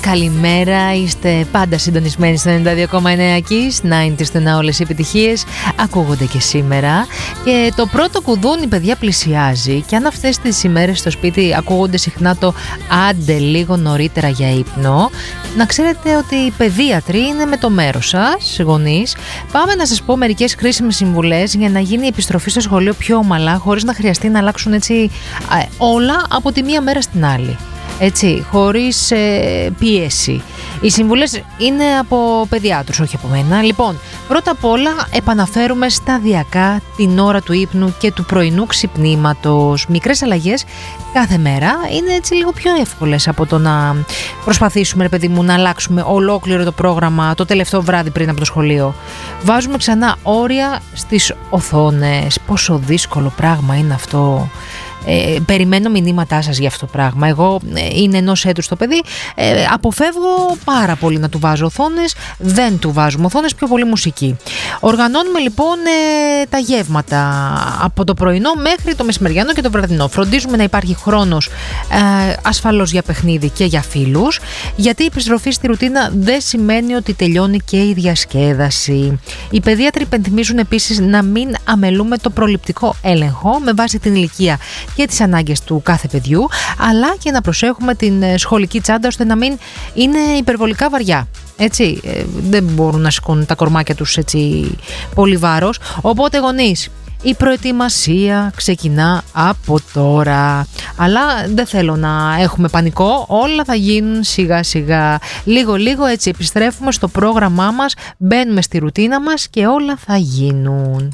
Καλημέρα, είστε πάντα συντονισμένοι στο 92,9 Kiss, 90's του όλες οι επιτυχίες ακούγονται και σήμερα. Και το πρώτο κουδούνι, παιδιά, πλησιάζει. Και αν αυτές τις ημέρες στο σπίτι ακούγονται συχνά το άντε λίγο νωρίτερα για ύπνο, να ξέρετε ότι οι παιδίατροι είναι με το μέρος σας, γονείς. Πάμε να σας πω μερικές χρήσιμες συμβουλές για να γίνει η επιστροφή στο σχολείο πιο ομαλά, χωρίς να χρειαστεί να αλλάξουν έτσι όλα από τη μία μέρα στην άλλη. Έτσι, χωρίς πίεση. Οι συμβουλές είναι από παιδιάτρους, όχι από μένα. Λοιπόν, πρώτα απ' όλα επαναφέρουμε σταδιακά την ώρα του ύπνου και του πρωινού ξυπνήματος. Μικρές αλλαγές κάθε μέρα είναι έτσι λίγο πιο εύκολες από το να προσπαθήσουμε, ρε παιδί μου, να αλλάξουμε ολόκληρο το πρόγραμμα το τελευταίο βράδυ πριν από το σχολείο. Βάζουμε ξανά όρια στις οθόνες. Πόσο δύσκολο πράγμα είναι αυτό. Περιμένω μηνύματά σας για αυτό το πράγμα. Εγώ είναι ενός έτους το παιδί, αποφεύγω πάρα πολύ να του βάζω οθόνες. Δεν του βάζουμε οθόνες, πιο πολύ μουσική. Οργανώνουμε λοιπόν τα γεύματα από το πρωινό μέχρι το μεσημεριανό και το βραδινό. Φροντίζουμε να υπάρχει χρόνος ασφαλώς για παιχνίδι και για φίλους, γιατί η επιστροφή στη ρουτίνα δεν σημαίνει ότι τελειώνει και η διασκέδαση. Οι παιδίατροι υπενθυμίζουν επίσης να μην αμελούμε το προληπτικό έλεγχο με βάση την ηλικία και τις ανάγκες του κάθε παιδιού, αλλά και να προσέχουμε την σχολική τσάντα ώστε να μην είναι υπερβολικά βαριά. Έτσι, δεν μπορούν να σηκώνουν τα κορμάκια τους έτσι πολύ βάρος. Οπότε, γονείς, η προετοιμασία ξεκινά από τώρα. Αλλά δεν θέλω να έχουμε πανικό, όλα θα γίνουν σιγά σιγά. Λίγο έτσι επιστρέφουμε στο πρόγραμμά μας, μπαίνουμε στη ρουτίνα μας και όλα θα γίνουν.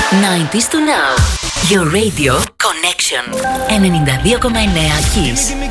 90's to now. Your radio connection. 92,9 Kiss.